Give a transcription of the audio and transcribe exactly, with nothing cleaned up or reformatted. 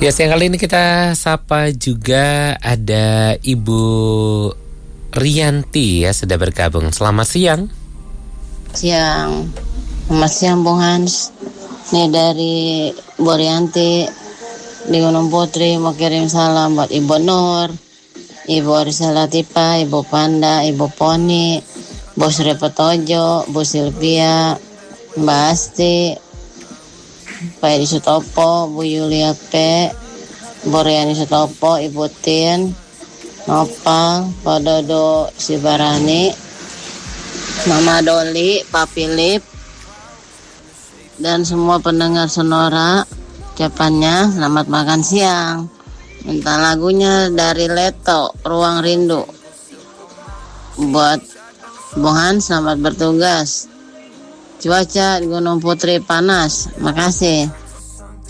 Ya, siang kali ini kita sapa juga ada Ibu Rianti ya, sudah bergabung. Selamat siang. Siang, selamat siang Bung Hans. Nih dari Bu Rianti di Gunung Putri mau kirim salam buat Ibu Nur, Ibu Arisa Latifa, Ibu Panda, Ibu Poni, Bu Sri Petojo, Bu Silvia, Mbak Asti, Pak Edi Sutopo, Bu Yulia P, Bu Riani Sutopo, Ibu Tin, Nopal, Pak Dodo Sibarani, Mama Doli, Pak Philip, dan semua pendengar Sonora. Ucapannya selamat makan siang. Minta lagunya dari Leto, Ruang Rindu. Buat Bung Hans, selamat bertugas. Cuaca di Gunung Putri panas. Makasih.